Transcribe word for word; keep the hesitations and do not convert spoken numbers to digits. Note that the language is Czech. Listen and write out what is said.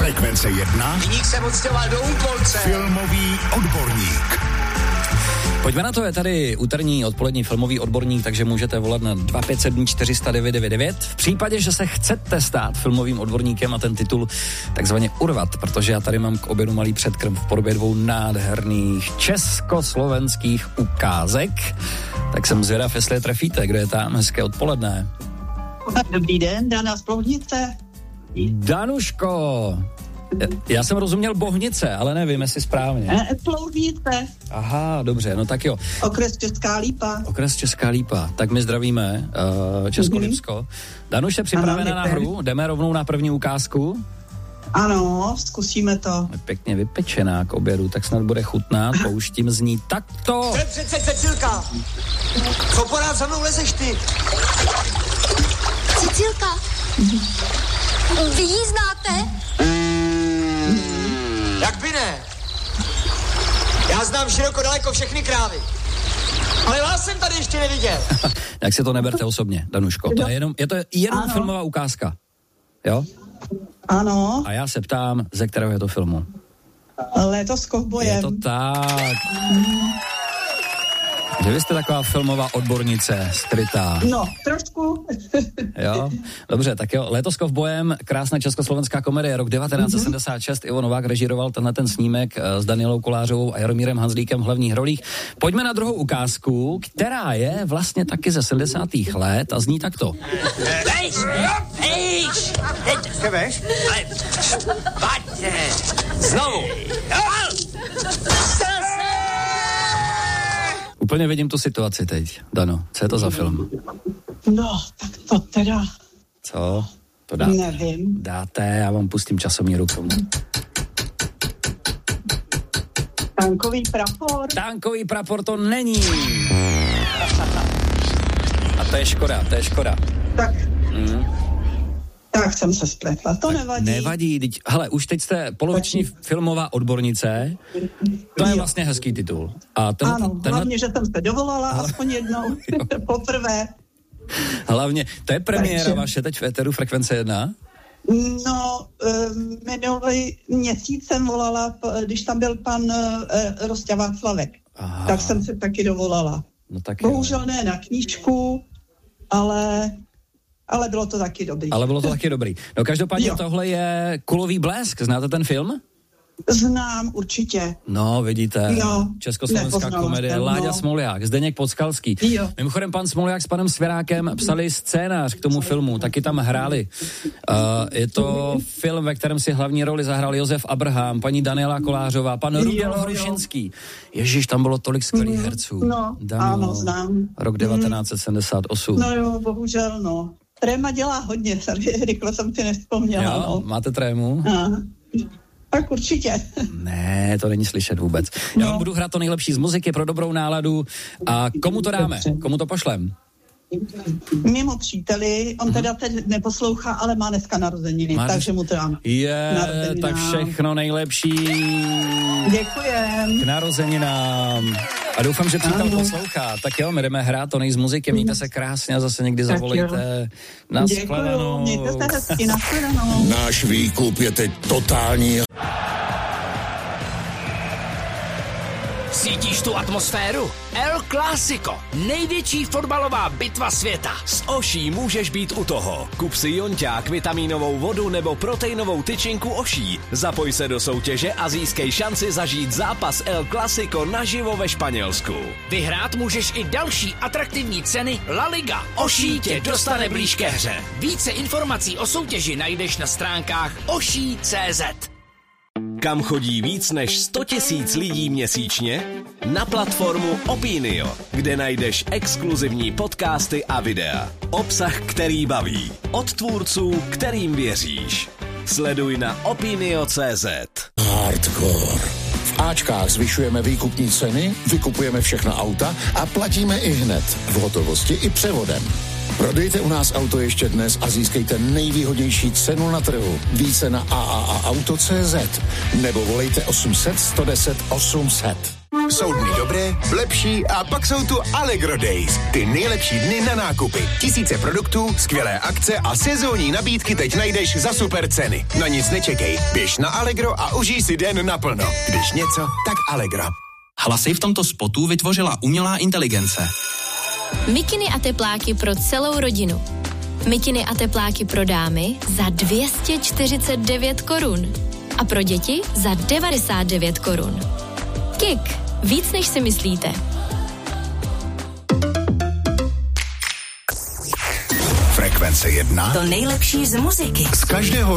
Frekvence jedna. Viník se odstěhoval do Úpolce. Filmový odborník. Pojďme na to, je tady úterní odpolední filmový odborník, takže můžete volat na dva pět sedm čtyři nula nula devět devět devět. V případě, že se chcete stát filmovým odborníkem a ten titul takzvaně urvat, protože já tady mám k obědu malý předkrm v podobě dvou nádherných československých ukázek, tak jsem zvědav, jestli je trefíte. Kdo je tam? Hezké odpoledne. Dobrý den, Dana z Plovnice. Danuško, já jsem rozuměl Bohnice, ale nevím, jestli správně. E, Plovnice. Aha, dobře, no tak jo. Okres Česká Lípa. Okres Česká Lípa, tak my zdravíme uh, Česko-Lipsko. Mm-hmm. Danuš je připravena ano, na hru, jdeme rovnou na první ukázku. Ano, zkusíme to. Je pěkně vypečená k obědu, tak snad bude chutnát, pouštím z ní takto. To je přece Cecilka. Co porád za mnou lezeš ty? Cecilka. Vy ji znáte? Jak by ne? Já znám široko daleko všechny krávy. Ale vás jsem tady ještě neviděl. Tak si to neberte osobně, Danuško. To je, jenom, je to jenom ano. filmová ukázka. Jo? Ano. A já se ptám, ze kterého je to filmu? Léto s kovbojem. Je to tak. Že vy jste taková filmová odbornice, skrytá. No, trošku. Jo, dobře, tak jo, Léto s kovbojem, krásná československá komedie, rok devatenáct set sedmdesát šest, Ivo Novák režíroval tenhle ten snímek s Danielou Kolářovou a Jaromírem Hanzlíkem v hlavních rolích. Pojďme na druhou ukázku, která je vlastně taky ze sedmdesátých let a zní takto. Vejš, vejš, teď vejš, pojď, znovu, Úplně vidím tu situaci teď, Dano. Co je to za film? No, tak to teda... Co? To dáte? Nevím. Dáte, já vám pustím časomíru k tomu. Tankový prapor. Tankový prapor to není. A to je škoda, to je škoda. Tak... Mm. Tak jsem se spletla, to nevadí. Nevadí, teď, hele, už teď jste poloviční filmová odbornice, to je vlastně hezký titul. A ten, ano, ten, hlavně, že jsem se dovolala ale... aspoň jednou, poprvé. Hlavně, to je premiéra Takže... vaše teď v éteru Frekvence jedna? No, um, minulý měsíc jsem volala, když tam byl pan uh, Rostě Václavek, Aha. tak jsem se taky dovolala. No tak bohužel jo. Ne na knížku, ale... Ale bylo to taky dobrý. Ale bylo to taky dobrý. No každopádně jo. Tohle je Kulový blesk. Znáte ten film? Znám, určitě. No, vidíte. Jo. Československá komedie. Jsem, Láďa no. Smolják, Zdeněk Podskalský. Jo. Mimochodem pan Smolják s panem Svěrákem psali scénář k tomu filmu. Taky tam hráli. Uh, je to film, ve kterém si hlavní roli zahrál Josef Abraham, paní Daniela Kolářová, pan Rudolf Hrušinský. Ježíš, tam bylo tolik skvělých herců. No, Dano, ano, znám. Rok devatenáct set sedmdesát osm. No jo, bohužel, no. Tréma dělá hodně, rychle jsem si nevzpomněla. Jo, no. Máte trému? A, tak určitě. Ne, to není slyšet vůbec. Já no. vám budu hrát to nejlepší z muziky pro dobrou náladu. A komu to dáme? Komu to pošlem? Mimo příteli, on teda teď neposlouchá, ale má dneska narozeniny, má takže mu to dám. Je, tak všechno nejlepší. Děkujem. K narozeninám. A doufám, že přítel poslouchá. Tak jo, my jdeme hrát to nej z muziky, mějte se krásně a zase někdy tak zavolejte. Na shledanou. Mějte se hezky, na shledanou. Náš výkup je teď totální. Cítíš tu atmosféru? El Clásico, největší fotbalová bitva světa. S Oší můžeš být u toho. Kup si jonťák, vitamínovou vodu nebo proteinovou tyčinku Oší. Zapoj se do soutěže a získej šanci zažít zápas El Clásico naživo ve Španělsku. Vyhrát můžeš i další atraktivní ceny La Liga. Oší tě dostane blíž ke hře. Více informací o soutěži najdeš na stránkách oší tečka cé zet. Kam chodí víc než sto tisíc lidí měsíčně? Na platformu Opinio, kde najdeš exkluzivní podcasty a videa. Obsah, který baví. Od tvůrců, kterým věříš. Sleduj na opinio tečka cé zet. Hardcore. V Ačkách zvyšujeme výkupní ceny, vykupujeme všechna auta a platíme i hned. V hotovosti i převodem. Prodejte u nás auto ještě dnes a získejte nejvýhodnější cenu na trhu. Více na a a a auto tečka cé zet nebo volejte osm set sto deset osm set. Jsou dny dobré, lepší a pak jsou tu Allegro Days. Ty nejlepší dny na nákupy. Tisíce produktů, skvělé akce a sezónní nabídky teď najdeš za super ceny. Na nic nečekej. Běž na Allegro a užij si den naplno. Když něco, tak Allegro. Hlasy v tomto spotu vytvořila umělá inteligence. Mikiny a tepláky pro celou rodinu. Mikiny a tepláky pro dámy za dvě stě čtyřicet devět korun. A pro děti za devadesát devět korun. Kik. Víc, než si myslíte. Frekvence jedna. To nejlepší z muziky. Z každého